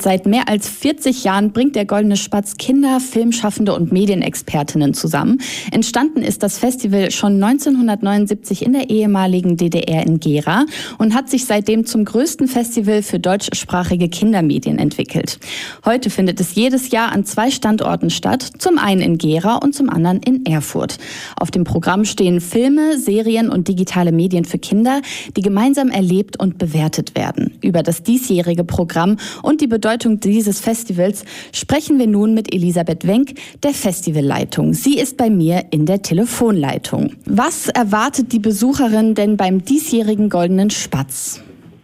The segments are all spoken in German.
Seit mehr als 40 Jahren bringt der Goldene Spatz Kinder, Filmschaffende und Medienexpertinnen zusammen. Entstanden ist das Festival schon 1979 in der ehemaligen DDR in Gera und hat sich seitdem zum größten Festival für deutschsprachige Kindermedien entwickelt. Heute findet es jedes Jahr an 2 Standorten statt, zum einen in Gera und zum anderen in Erfurt. Auf dem Programm stehen Filme, Serien und digitale Medien für Kinder, die gemeinsam erlebt und bewertet werden. Über das diesjährige Programm und die Bedeutung dieses Festivals sprechen wir nun mit Elisabeth Wenck, der Festivalleitung. Sie ist bei mir in der Telefonleitung. Was erwartet die Besucherin denn beim diesjährigen Goldenen Spatz?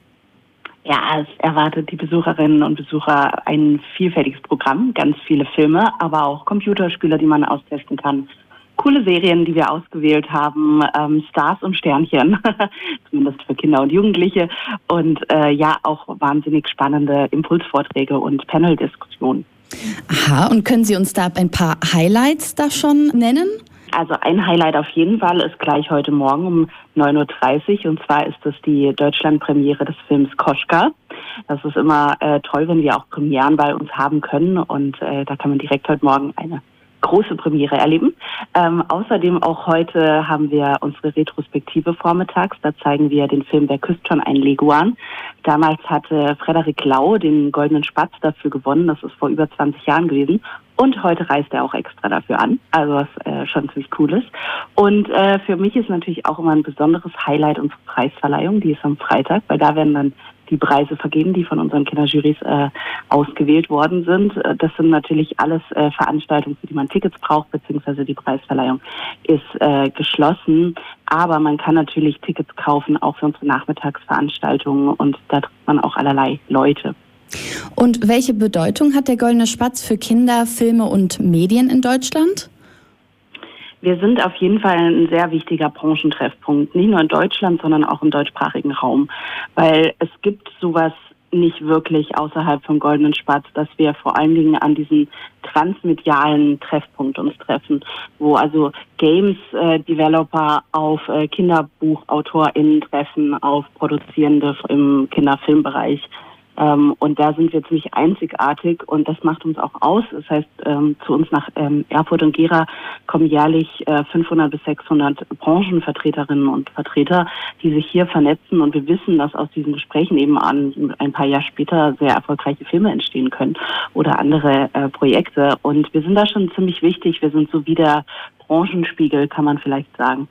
Ja, es erwartet die Besucherinnen und Besucher ein vielfältiges Programm, ganz viele Filme, aber auch Computerspiele, die man austesten kann. Coole Serien, die wir ausgewählt haben, Stars und Sternchen, zumindest für Kinder und Jugendliche. Und auch wahnsinnig spannende Impulsvorträge und Paneldiskussionen. Aha, und können Sie uns da ein paar Highlights da schon nennen? Also ein Highlight auf jeden Fall ist gleich heute Morgen um 9.30 Uhr. Und zwar ist es die Deutschlandpremiere des Films Koschka. Das ist immer toll, wenn wir auch Premieren bei uns haben können. Und da kann man direkt heute Morgen eine große Premiere erleben. Außerdem auch heute haben wir unsere Retrospektive vormittags. Da zeigen wir den Film Wer küsst schon einen Leguan. Damals hatte Frederik Lau den Goldenen Spatz dafür gewonnen. Das ist vor über 20 Jahren gewesen. Und heute reist er auch extra dafür an. Also was schon ziemlich cool ist. Und für mich ist natürlich auch immer ein besonderes Highlight unsere Preisverleihung. Die ist am Freitag, weil da werden dann die Preise vergeben, die von unseren Kinderjurys ausgewählt worden sind. Das sind natürlich alles Veranstaltungen, für die man Tickets braucht, beziehungsweise die Preisverleihung ist geschlossen. Aber man kann natürlich Tickets kaufen, auch für unsere Nachmittagsveranstaltungen, und da trifft man auch allerlei Leute. Und welche Bedeutung hat der Goldene Spatz für Kinder, Filme und Medien in Deutschland? Wir sind auf jeden Fall ein sehr wichtiger Branchentreffpunkt, nicht nur in Deutschland, sondern auch im deutschsprachigen Raum, weil es gibt sowas nicht wirklich außerhalb vom Goldenen Spatz, dass wir vor allen Dingen an diesen transmedialen Treffpunkt uns treffen, wo also Games-Developer auf KinderbuchautorInnen treffen, auf Produzierende im Kinderfilmbereich. Und da sind wir ziemlich einzigartig, und das macht uns auch aus. Das heißt, zu uns nach Erfurt und Gera kommen jährlich 500 bis 600 Branchenvertreterinnen und Vertreter, die sich hier vernetzen, und wir wissen, dass aus diesen Gesprächen eben ein paar Jahre später sehr erfolgreiche Filme entstehen können oder andere Projekte, und wir sind da schon ziemlich wichtig. Wir sind so wie der Branchenspiegel, kann man vielleicht sagen.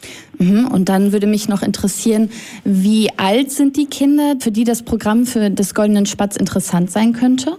Und dann würde mich noch interessieren, wie alt sind die Kinder, für die das Programm für des Goldenen Spatz interessant sein könnte?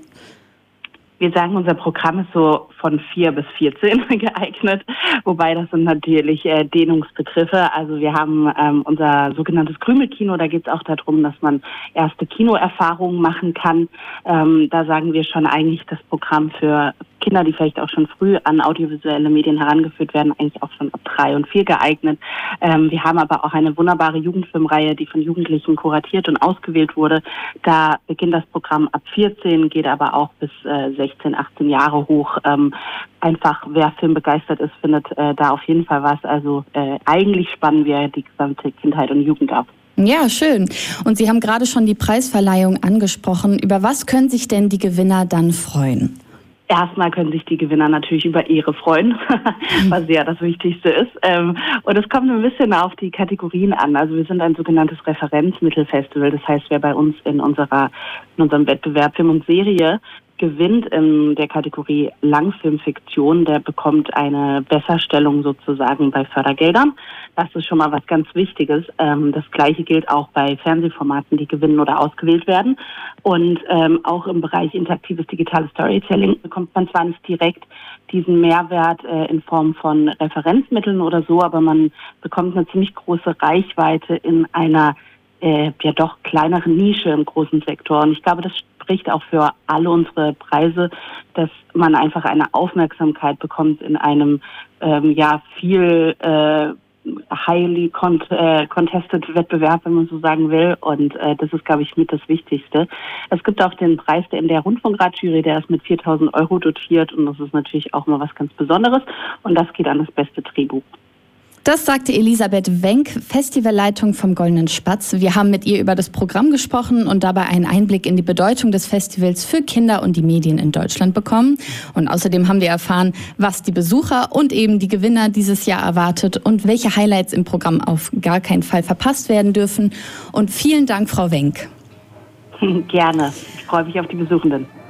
Wir sagen, unser Programm ist so von 4 bis 14 geeignet, wobei das sind natürlich Dehnungsbegriffe. Also wir haben unser sogenanntes Krümelkino, da geht es auch darum, dass man erste Kinoerfahrungen machen kann. Da sagen wir schon eigentlich, das Programm für Kinder, die vielleicht auch schon früh an audiovisuelle Medien herangeführt werden, eigentlich auch schon ab 3 und 4 geeignet. Wir haben aber auch eine wunderbare Jugendfilmreihe, die von Jugendlichen kuratiert und ausgewählt wurde. Da beginnt das Programm ab 14, geht aber auch bis 16, 18 Jahre hoch. Einfach, wer filmbegeistert ist, findet da auf jeden Fall was. Also eigentlich spannen wir die gesamte Kindheit und Jugend ab. Ja, schön. Und Sie haben gerade schon die Preisverleihung angesprochen. Über was können sich denn die Gewinner dann freuen? Erstmal können sich die Gewinner natürlich über Ehre freuen, was ja das Wichtigste ist. Und es kommt ein bisschen auf die Kategorien an. Also wir sind ein sogenanntes Referenzmittelfestival. Das heißt, wer bei uns in unserem Wettbewerb Film und Serie gewinnt in der Kategorie Langfilmfiktion, der bekommt eine Besserstellung sozusagen bei Fördergeldern. Das ist schon mal was ganz Wichtiges. Das Gleiche gilt auch bei Fernsehformaten, die gewinnen oder ausgewählt werden. Und auch im Bereich interaktives digitales Storytelling bekommt man zwar nicht direkt diesen Mehrwert in Form von Referenzmitteln oder so, aber man bekommt eine ziemlich große Reichweite in einer doch kleineren Nische im großen Sektor. Und ich glaube, das spricht auch für alle unsere Preise, dass man einfach eine Aufmerksamkeit bekommt in einem viel highly contested Wettbewerb, wenn man so sagen will. Und das ist, glaube ich, mit das Wichtigste. Es gibt auch den Preis der MDR Rundfunkratjury, der ist mit 4.000 € dotiert. Und das ist natürlich auch mal was ganz Besonderes. Und das geht an das beste Drehbuch. Das sagte Elisabeth Wenck, Festivalleitung vom Goldenen Spatz. Wir haben mit ihr über das Programm gesprochen und dabei einen Einblick in die Bedeutung des Festivals für Kinder und die Medien in Deutschland bekommen. Und außerdem haben wir erfahren, was die Besucher und eben die Gewinner dieses Jahr erwartet und welche Highlights im Programm auf gar keinen Fall verpasst werden dürfen. Und vielen Dank, Frau Wenck. Gerne. Ich freue mich auf die Besuchenden.